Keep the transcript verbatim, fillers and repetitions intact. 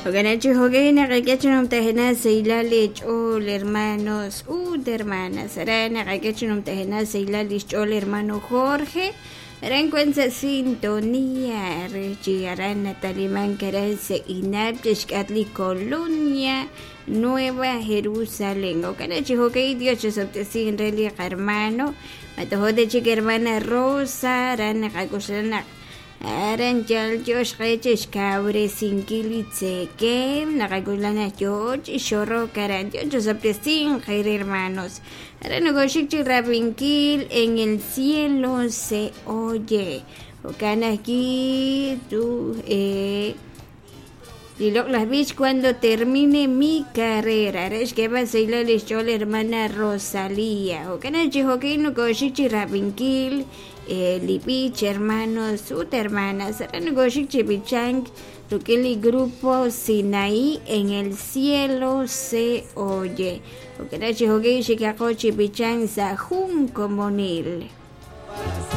Oganachi Hogena, Ragachinum Tehena, Seilalich, all hermanos, ud hermanas, Arana, Ragachinum Tehena, Seilalich, all hermano Jorge, Rencuenza sintonía, Rechi, Arana, Talimán, Carase, Inaptish, Catli, Colonia, Nueva Jerusalén. Oganachi Hogei, Dios, Soptesin, Reli, hermano, Matojo de Chica hermana Rosa, Arana, Ragosana. Aran jal Josh Reches Cabre Sinkilitze Kem Nagagulana George y Shoro Karan Joseph Testin Jair hermanos. Aran Goshik Rabinkil en el cielo se oye. Ocana aquí tú eh y lo las vis cuando termine mi carrera. Resh que va a ser la lechol hermana Rosalía. Ocana Chihoquino Goshik Rabinkil. Eh, Lipich, hermanos, sus hermanas, Ranogoshik Chipichang, Tukeli Grupo Sinaí, en el cielo se oye. Okerachi Hogei Shikako Chipichang Sahun Comunil.